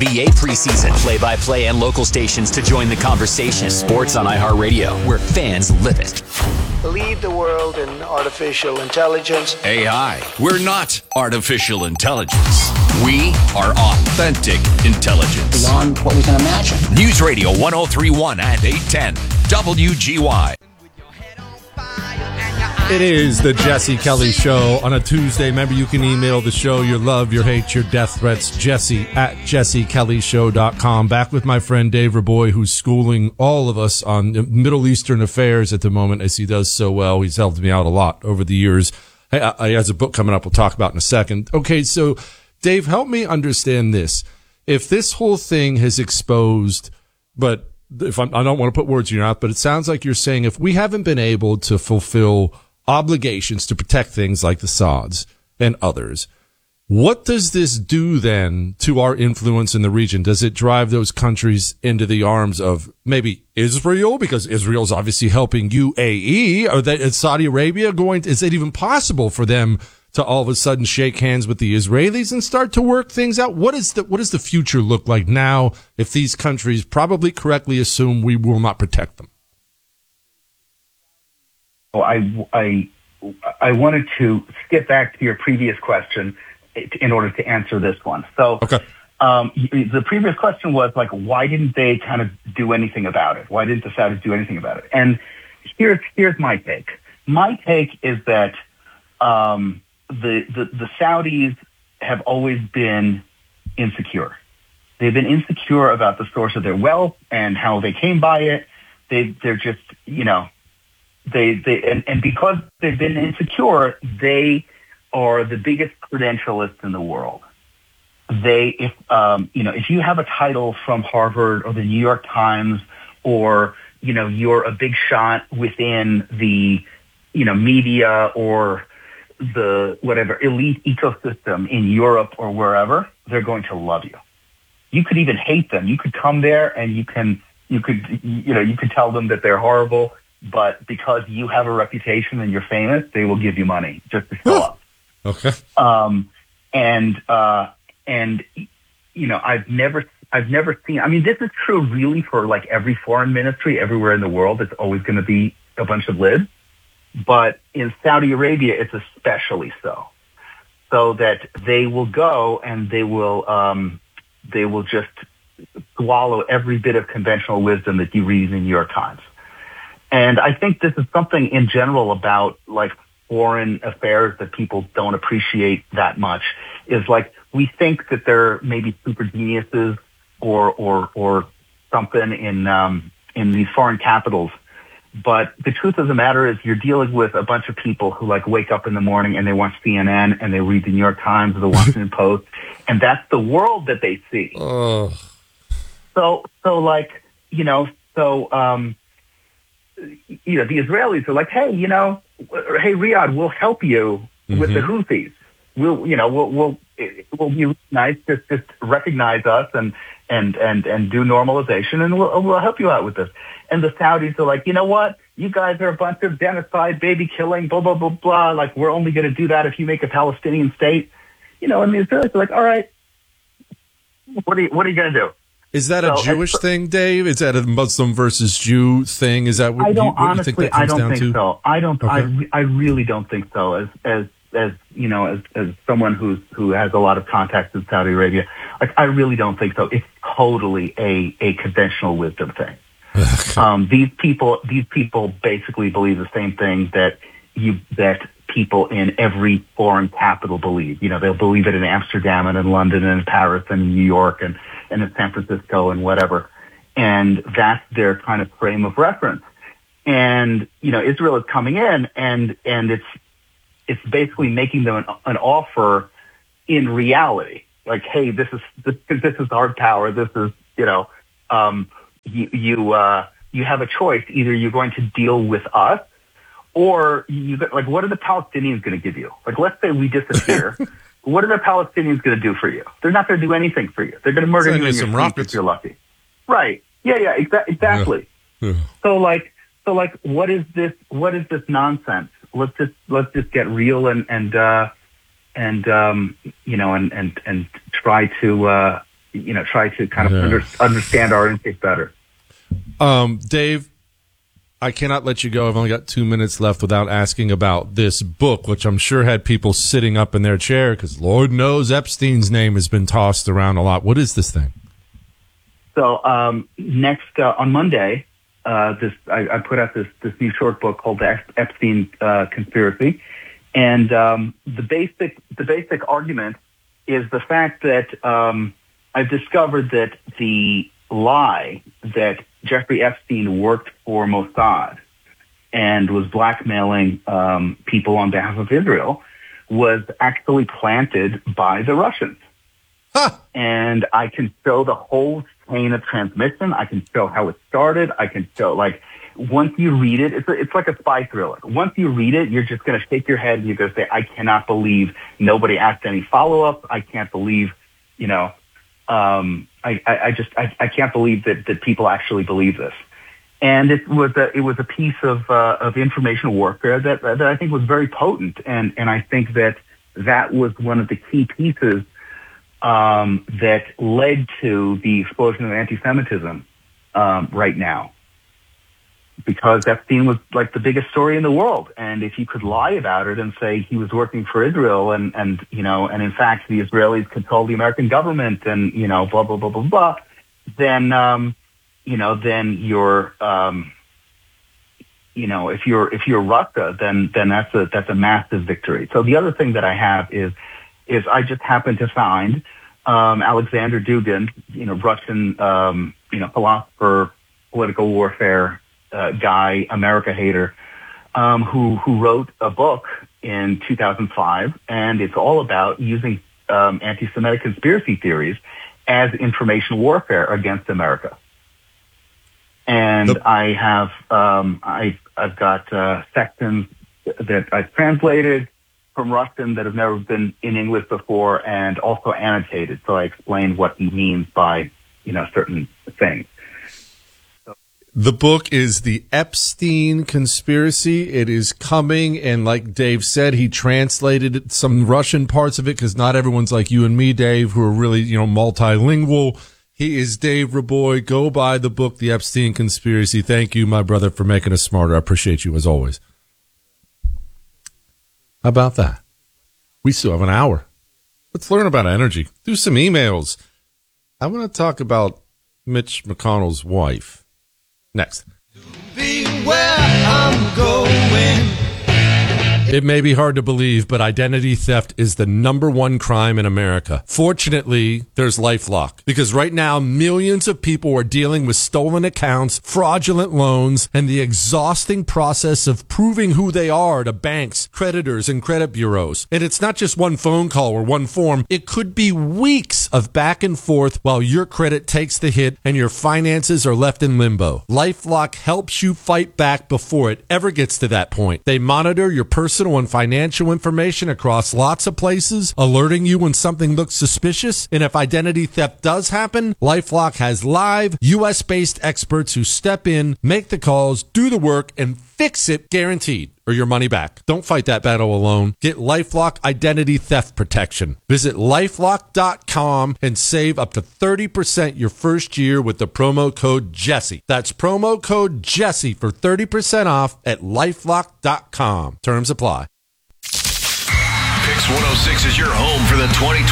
NBA preseason. Play-by-play and local stations to join the conversation. Sports on iHeartRadio, where fans live it. Lead the world in artificial intelligence. AI. We're not artificial intelligence. We are authentic intelligence. Beyond what we can imagine. News Radio 1031 and 810 WGY. It is the Jesse Kelly Show on a Tuesday. Remember, you can email the show your love, your hate, your death threats, jesse@jessekellyshow.com. Back with my friend Dave Raboy, who's schooling all of us on Middle Eastern affairs at the moment, as he does so well. He's helped me out a lot over the years. He has a book coming up we'll talk about in a second. Okay, so Dave, help me understand this. If this whole thing has exposed, but I don't want to put words in your mouth, but it sounds like you're saying if we haven't been able to fulfill obligations to protect things like the Saudis and others, what does this do then to our influence in the region? Does it drive those countries into the arms of maybe Israel, because Israel's obviously helping UAE, or that is Saudi Arabia is it even possible for them to all of a sudden shake hands with the Israelis and start to work things out? What does the future look like now if these countries probably correctly assume we will not protect them? Well, I wanted to skip back to your previous question in order to answer this one. So, okay. The previous question was like, why didn't they kind of do anything about it? Why didn't the Saudis do anything about it? And here's my take. My take is that the Saudis have always been insecure. They've been insecure about the source of their wealth and how they came by it. They're just, and because they've been insecure, they are the biggest credentialists in the world. If you have a title from Harvard or the New York Times, or, you're a big shot within the, media or the whatever elite ecosystem in Europe or wherever, they're going to love you. You could even hate them. You could come there and you could tell them that they're horrible. But because you have a reputation and you're famous, they will give you money just to show up. Okay. I've never seen. I mean, this is true really for like every foreign ministry everywhere in the world. It's always going to be a bunch of libs, but in Saudi Arabia, it's especially so. So that they will go and they will just swallow every bit of conventional wisdom that you read in the New York Times. And I think this is something in general about like foreign affairs that people don't appreciate that much, is like we think that they're maybe super geniuses or something in these foreign capitals. But the truth of the matter is you're dealing with a bunch of people who like wake up in the morning and they watch CNN and they read the New York Times or the Washington Post, and that's the world that they see. Oh. The Israelis are like, hey, Riyadh, we'll help you with the Houthis. We'll be nice, just recognize us and do normalization, and we'll help you out with this. And the Saudis are like, you know what? You guys are a bunch of genocide, baby killing, blah, blah, blah, blah. Like, we're only going to do that if you make a Palestinian state. And the Israelis are like, all right, what are you going to do? Is that a Jewish thing, Dave? Is that a Muslim versus Jew thing? Is that what you think that comes down to? So. I really don't think so. As someone who has a lot of contacts in Saudi Arabia, like I really don't think so. It's totally a conventional wisdom thing. These people basically believe the same thing that people in every foreign capital believe. They'll believe it in Amsterdam and in London and in Paris and in New York and in San Francisco and whatever. And that's their kind of frame of reference. And, Israel is coming in and it's basically making them an offer in reality. Like, hey, this is hard power. This is, you have a choice. Either you're going to deal with us, or what are the Palestinians going to give you? Like, let's say we disappear. What are the Palestinians going to do for you? They're not going to do anything for you. They're going to murder you in your sleep if you're lucky. Right. Yeah, exactly. Yeah. So what is this nonsense? Let's just get real and try to try to kind of understand our intake better. Dave, I cannot let you go. I've only got 2 minutes left without asking about this book, which I'm sure had people sitting up in their chair because Lord knows Epstein's name has been tossed around a lot. What is this thing? So next on Monday, I put out this new short book called The Epstein Conspiracy, and the basic argument is the fact that I've discovered that the lie that Jeffrey Epstein worked for Mossad and was blackmailing people on behalf of Israel was actually planted by the Russians. Huh. And I can show the whole chain of transmission. I can show how it started. I can show, once you read it, it's like a spy thriller. Once you read it, you're just going to shake your head and you're going to say, I cannot believe nobody asked any follow-up. I can't believe, I can't believe that people actually believe this. And it was a piece of information warfare that I think was very potent. And I think that was one of the key pieces that led to the explosion of anti-Semitism right now. Because Epstein was like the biggest story in the world. And if you could lie about it and say he was working for Israel and in fact the Israelis control the American government and, blah, blah, blah, blah, blah, then you're, if you're Russia, then that's a massive victory. So the other thing that I have is I just happened to find, Alexander Dugin, Russian, philosopher, political warfare, guy, America hater, who wrote a book in 2005, and it's all about using anti-Semitic conspiracy theories as information warfare against America. And I have I've got sections that I've translated from Russian that have never been in English before, and also annotated, so I explain what he means by certain things. The book is The Epstein Conspiracy. It is coming, and like Dave said, he translated some Russian parts of it because not everyone's like you and me, Dave, who are really, multilingual. He is Dave Raboy. Go buy the book, The Epstein Conspiracy. Thank you, my brother, for making us smarter. I appreciate you as always. How about that? We still have an hour. Let's learn about energy. Do some emails. I want to talk about Mitch McConnell's wife. Next. Be where I'm going. It may be hard to believe, but identity theft is the #1 crime in America. Fortunately, there's LifeLock, because right now millions of people are dealing with stolen accounts, fraudulent loans, and the exhausting process of proving who they are to banks, creditors, and credit bureaus. And it's not just one phone call or one form. It could be weeks of back and forth while your credit takes the hit and your finances are left in limbo. LifeLock helps you fight back before it ever gets to that point. They monitor your personal and financial information across lots of places, alerting you when something looks suspicious. And if identity theft does happen, LifeLock has live U.S.-based experts who step in, make the calls, do the work, and fix it, guaranteed, or your money back. Don't fight that battle alone. Get LifeLock Identity Theft Protection. Visit LifeLock.com and save up to 30% your first year with the promo code Jesse. That's promo code Jesse for 30% off at LifeLock.com. Terms apply. Pix 106 is your home for the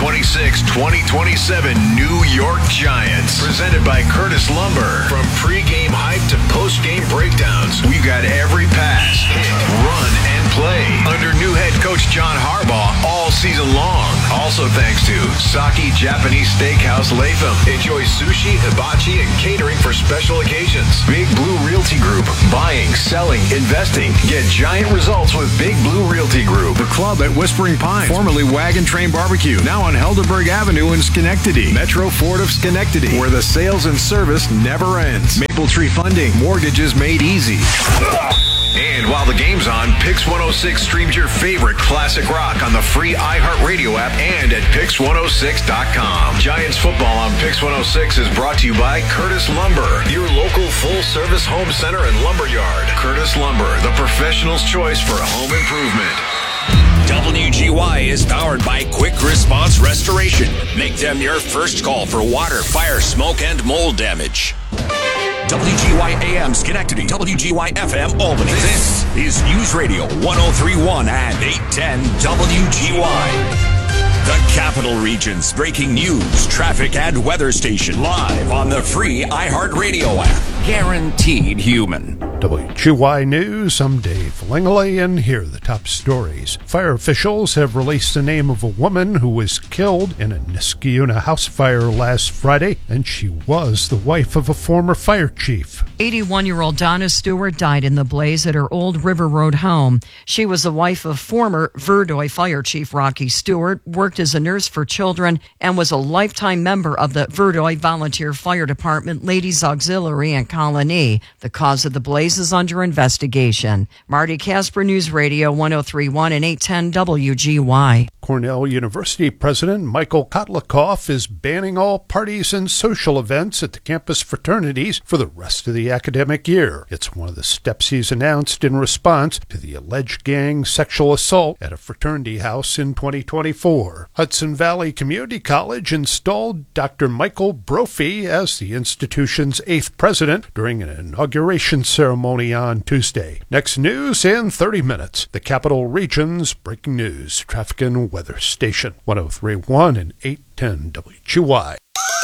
2026-2027 New York Giants. Presented by Curtis Lumber. From pregame hype to postgame breakdowns, we've got every pass, hit, run, and play under new head coach John Harbaugh all season long. Also thanks to Saki Japanese Steakhouse Latham. Enjoy sushi, hibachi, and catering for special occasions. Big Blue Realty Group. Buying, selling, investing. Get giant results with Big Blue Realty Group. The club at Whispering Pines, formerly Wagon Train Barbecue, now on Helderberg Avenue in Schenectady. Metro Ford of Schenectady, where the sales and service never ends. Maple Tree Funding, mortgages made easy. And while the game's on, Pix 106 streams your favorite classic rock on the free iHeartRadio app and at Pix106.com. Giants football on Pix 106 is brought to you by Curtis Lumber, your local full-service home center and lumberyard. Curtis Lumber, the professional's choice for home improvement. WGY is powered by Quick Response Restoration. Make them your first call for water, fire, smoke, and mold damage. WGY AM Schenectady, WGY FM Albany. This is News Radio 1031 and 810 WGY. The Capital Region's breaking news, traffic, and weather station live on the free iHeartRadio app. Guaranteed human. WGY News, I'm Dave Langley, and here are the top stories. Fire officials have released the name of a woman who was killed in a Niskayuna house fire last Friday, and she was the wife of a former fire chief. 81-year-old Donna Stewart died in the blaze at her Old River Road home. She was the wife of former Verdoy Fire Chief Rocky Stewart, worked as a nurse for children, and was a lifetime member of the Verdoy Volunteer Fire Department Ladies Auxiliary and Colony. The cause of the blaze is under investigation. Marty Casper, News Radio 1031 and 810 WGY. Cornell University President Michael Kotlikoff is banning all parties and social events at the campus fraternities for the rest of the academic year. It's one of the steps he's announced in response to the alleged gang sexual assault at a fraternity house in 2024. Hudson Valley Community College installed Dr. Michael Brophy as the institution's 8th president during an inauguration ceremony on Tuesday. Next news in 30 minutes. The Capital Region's breaking news, traffic and weather station 1031 and 810 WGY.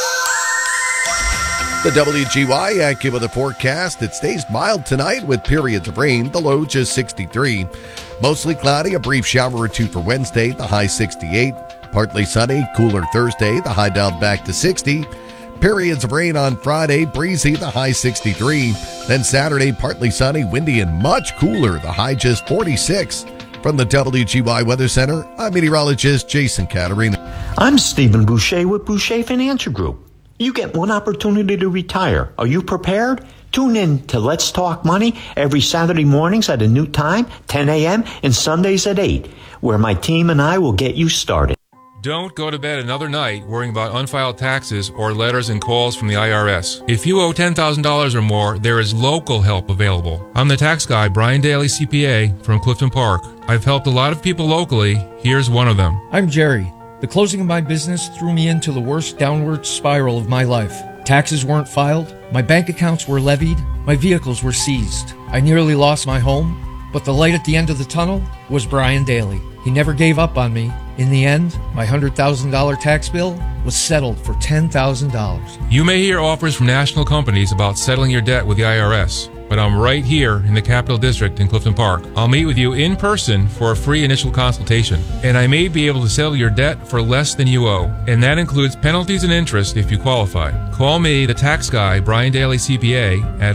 The WGY AccuWeather forecast. It stays mild tonight with periods of rain. The low just 63. Mostly cloudy, a brief shower or two for Wednesday, the high 68. Partly sunny, cooler Thursday, the high down back to 60. Periods of rain on Friday, breezy, the high 63. Then Saturday, partly sunny, windy, and much cooler, the high just 46. From the WGY Weather Center, I'm meteorologist Jason Caterina. I'm Stephen Boucher with Boucher Financial Group. You get one opportunity to retire. Are you prepared? Tune in to Let's Talk Money every Saturday mornings at a new time, 10 a.m., and Sundays at 8, where my team and I will get you started. Don't go to bed another night worrying about unfiled taxes or letters and calls from the IRS. If you owe $10,000 or more, there is local help available. I'm the tax guy, Brian Daly, CPA, from Clifton Park. I've helped a lot of people locally. Here's one of them. I'm Jerry. The closing of my business threw me into the worst downward spiral of my life. Taxes weren't filed, my bank accounts were levied, my vehicles were seized. I nearly lost my home, but the light at the end of the tunnel was Brian Daly. He never gave up on me. In the end, my $100,000 tax bill was settled for $10,000. You may hear offers from national companies about settling your debt with the IRS, but I'm right here in the Capital District in Clifton Park. I'll meet with you in person for a free initial consultation, and I may be able to settle your debt for less than you owe, and that includes penalties and interest if you qualify. Call me, the tax guy, Brian Daly CPA, at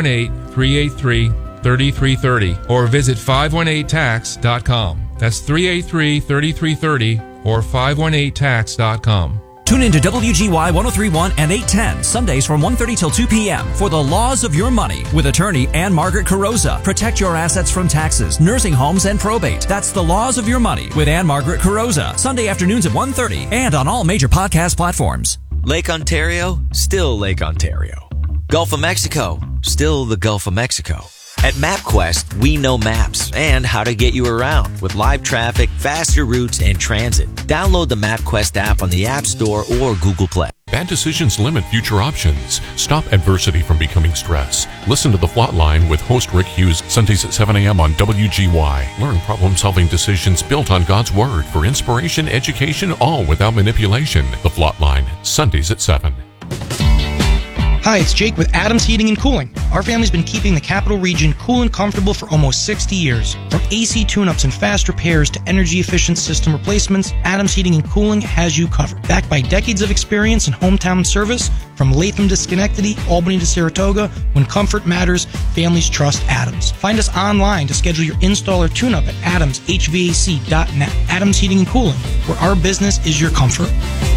518-383-3330, or visit 518tax.com. That's 383-3330 or 518tax.com. Tune in to WGY 1031 and 810, Sundays from 1:30 till 2 p.m. for The Laws of Your Money with attorney Ann Margaret Carrozza. Protect your assets from taxes, nursing homes, and probate. That's The Laws of Your Money with Ann Margaret Carrozza. Sunday afternoons at 1:30 and on all major podcast platforms. Lake Ontario, still Lake Ontario. Gulf of Mexico, still the Gulf of Mexico. At MapQuest, we know maps and how to get you around with live traffic, faster routes, and transit. Download the MapQuest app on the App Store or Google Play. Bad decisions limit future options. Stop adversity from becoming stress. Listen to The Flot Line with host Rick Hughes, Sundays at 7 a.m. on WGY. Learn problem-solving decisions built on God's Word for inspiration, education, all without manipulation. The Flot Line, Sundays at 7. Hi, it's Jake with Adams Heating and Cooling. Our family's been keeping the Capital Region cool and comfortable for almost 60 years. From AC tune-ups and fast repairs to energy-efficient system replacements, Adams Heating and Cooling has you covered. Backed by decades of experience in hometown service, from Latham to Schenectady, Albany to Saratoga, when comfort matters, families trust Adams. Find us online to schedule your install or tune-up at adamshvac.net. Adams Heating and Cooling, where our business is your comfort.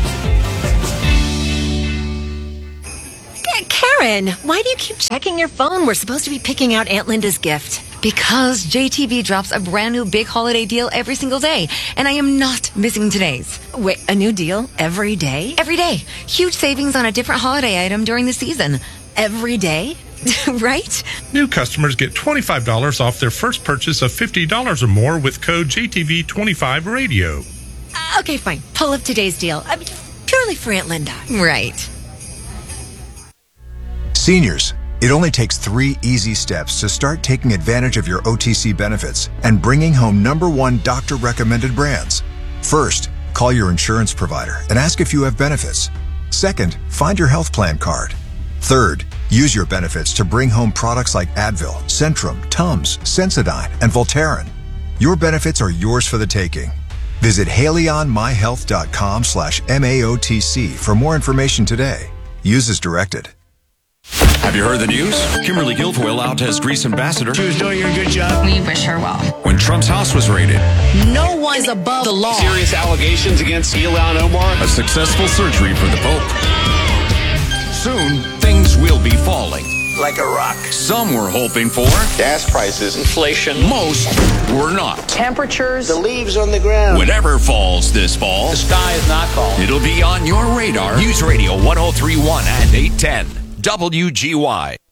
Karen, why do you keep checking your phone? We're supposed to be picking out Aunt Linda's gift. Because JTV drops a brand new big holiday deal every single day, and I am not missing today's. Wait, a new deal every day? Every day. Huge savings on a different holiday item during the season. Every day? Right? New customers get $25 off their first purchase of $50 or more with code JTV25radio. Okay, fine. Pull up today's deal. I mean, purely for Aunt Linda. Right. Seniors, it only takes 3 easy steps to start taking advantage of your OTC benefits and bringing home #1 doctor-recommended brands. First, call your insurance provider and ask if you have benefits. Second, find your health plan card. Third, use your benefits to bring home products like Advil, Centrum, Tums, Sensodyne, and Voltaren. Your benefits are yours for the taking. Visit HaleyOnMyHealth.com/MAOTC for more information today. Use as directed. Have you heard the news? Kimberly Guilfoyle out as Greece ambassador. She was doing a good job. We wish her well. When Trump's house was raided. No one is above the law. Serious allegations against Ilhan Omar. A successful surgery for the Pope. Soon, things will be falling. Like a rock. Some were hoping for Gas prices, inflation. Most were not. Temperatures. The leaves on the ground. Whatever falls this fall, The sky is not falling. it'll be on your radar. News Radio 1031 and 810. WGY.